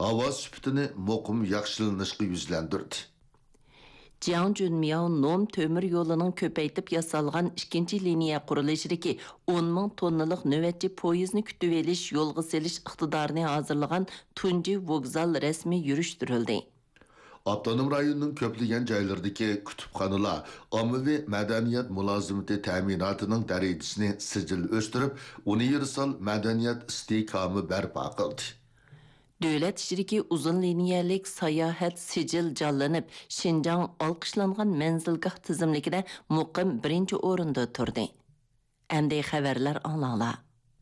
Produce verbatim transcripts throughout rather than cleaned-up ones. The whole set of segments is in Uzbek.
havo süpütini muqim yaxshilanishga yuzlandirdi. Jiang Junmiao Nom tömür yolunun köpeytip yasalgan ikinci liniya qurilishidagi on ming tonnalik növbetçi poyezni kütüp elish, yolga selish iqtidorini hazırlagan tunji vokzal resmi yürüştürüldü. Avtonom rayonning ko'plagan joylaridagi kutubxonalar ommaviy madaniyat mulozimati ta'minotining darajasini sijil o'stirib, universal madaniyat istehkomi barpo qildi. Dövlət işidagi uzun liniyalik sayohat sijil jonlanib, Şinjan alqishlangan manzilgoh tizimligida muqim birinchi o'rinda turdi. Endi xabarlar anglanglar.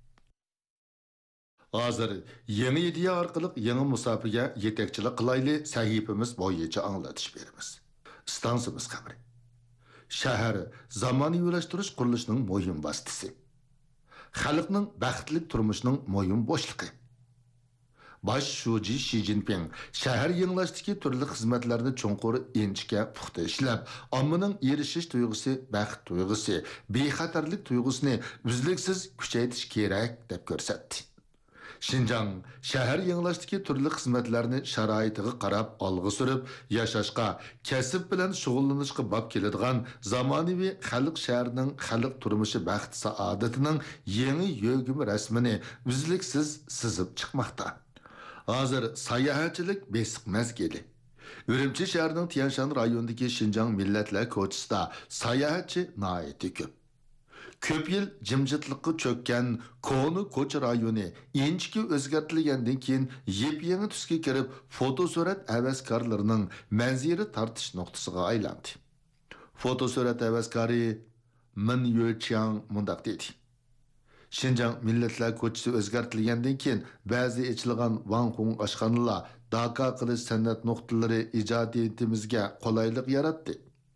Hozir yangi ideya orqali yangi musofaga yetakchilik qilayli sahifamiz bo'yicha anglatish beramiz. Stansimiz xabari. Shahar zamonaviylashtirish qurilishining muhim bosqichi. Xalqning baxtli turmushining muhim bo'shliqi. Baş Shuji Xi Jinping shahar yangilashdagi turli xizmatlarni cho'nqur inchga puxta ishlab, ommaning erishish tuyg'usi, baxt tuyg'usi, bexatarlik tuyg'usini uzluksiz kuchaytirish kerak deb ko'rsatdi. Şinjan shahar yangilashdagi turli xizmatlarni sharoitiga qarab olg'a surib, yashashga, kasb bilan shug'ullanishga bab keladigan zamonaviy xalq shahrining xalq turmushi baxt saodatining yangi yo'g'im rasmini uzluksiz sizib chiqmoqda. Hozir sayohatchilik besiq mezgili. Ürümçi shahrining Tianshan rayonidagi Şinjan millatlar ko'chisida sayohatchi nihoyatda ko'p. Ko'p yil jimjitlikqa cho'kkan Koni ko'cha rayoni inchki o'zgartirilgandan keyin yep-yangi tusga kirib, fotosurat havaskorlarining manziri tortish nuqtasiga aylandi. Fotosurat havaskori Min Yuqiang mundaq dedi. Şinjan millatlar ko'chisi o'zgartirilgandan keyin ba'zi ichilgan Wanhong oshxonalar daka qilish san'at nuqtalari ijodiyatimizga qulaylik yaratdi.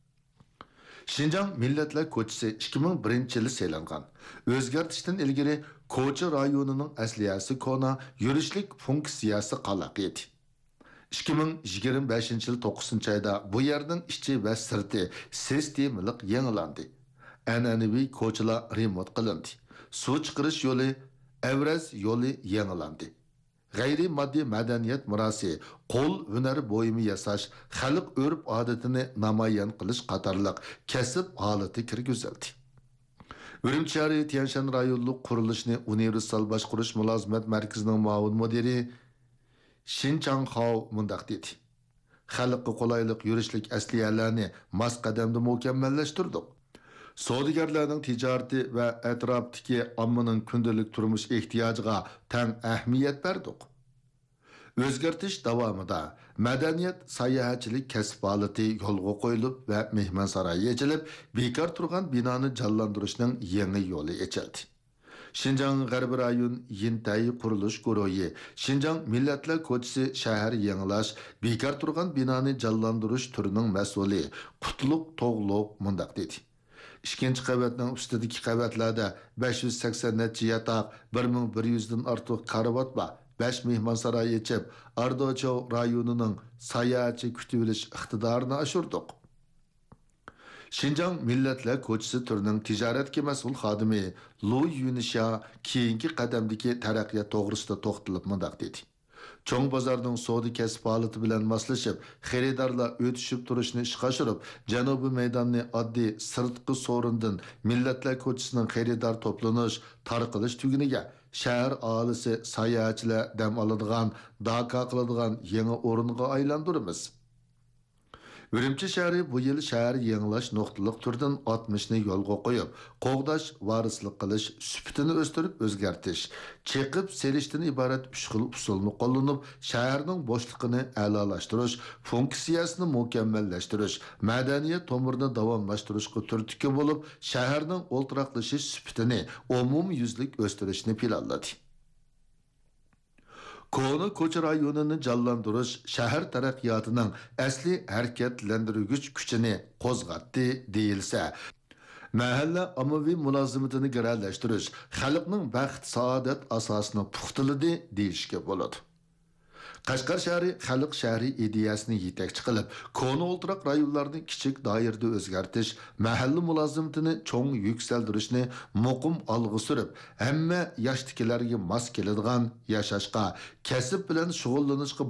Şinjan millatlar ko'chisi ikki ming birinchi yili saylangan. O'zgartishdan ilgari ko'cha rayonining asliyasi kona yurishlik funksiyasi qaloq edi. ikki ming yigirma beshinchi yil to'qqizinchi oyda bu yerning ichi va sirti sistemalik yangilandi. An'anaviy ko'chalar remont qilindi. Suv chiqarish yo'li, Evraz yo'li yangilandi. G'ayri moddiy madaniyat mirosi, qo'l hunar bo'yimi yasash, xalq urf odatini namoyon qilish qatorliq kasb holati kirgizildi. Urumchi shahri Tianshan rayonlik qurilishni universal boshqarish mulozimat markazining muavin mudiri Shin Changhao mundaq dedi. Xalqqa qulaylik yurishlik asliyalarni mas qadamda mukammallashtirdik. Savdogarlarning tijorati va atrofdagi ommaning kundalik turmush ehtiyojiga tang ahamiyat berdik. O'zgartish davomida madaniyat, sayohatchilik kasb holati yo'lga qo'yilib va mehmonsaroy ochilib, bekor turgan binoni jonlantirishning yangi yo'li ochildi. Şinjan G'arbiy rayon Yintay qurilish guruhi Şinjan millatlar ko'chisi shahar yangilash, bekor turgan binoni jonlantirish turining mas'uli Qutlug' To'g'liq mundaq dedi. ikkinchi qavatning ustidagi qavatlarda besh yuz sakson necha yotoq, bir ming bir yuz dan ortiq karavot bor. besh mehmonsaroy ochib, Ardochov rayonining sayohatchi kutib olish iqtidorini oshirdik. Şinjan millatlar ko'chisi turining tijoratga mas'ul xodimi Lu Yunisha keyingi qadamdagi taraqqiyot to'g'risida to'xtalib mundaq dedi. Cho'ng bozorning savdo kasb holati bilan moslashib, xaridorlar o'tishib turishni ishga oshirib, Janubiy maydonni oddiy sirtqi so'rindan millatlar ko'chisining xaridor to'planish, tarqalish tuguniga shahar aholisi sayohatchilar dam oladigan, daka qiladigan yangi o'ringa aylantiramiz. Ürümçi shahri bu yil shahar yangilash nuqtaliq turdan oltmishni yo'lga qo'yib, qo'g'dash, varislik qilish, süpitini o'stirib o'zgartish, cheqib selishdan iborat uch xil usulni qo'llanib, shaharning bo'shliqini a'lolashtirish, funksiyasini mukammallashtirish, madaniyat tomirini davomlashtirishga turtki bo'lib, shaharning o'ltiraqlashish süpitini umumyuzlik o'stirishni planladi. Koni ko'cha rayonini jonlantirish shahar taraqqiyotining asli harakatlantiruvchi kuchini qo'zg'atdi deyilsa, mahalla ommaviy mulozimatini g'irallashtirish xalqning baxt saodat asosini puxtaladi deyishga bo'ladi. Qashqar shahri xalq shahri ideyasini yetakchi qilib, koni o'ltiraq rayonlarni kichik doirada o'zgartish, mahalla mulozimatini cho'ng yuksaltirishni muqim olg'a surib, hamma yoshdagilarga mos keladigan yashashga, kasb bilan shug'ullanishga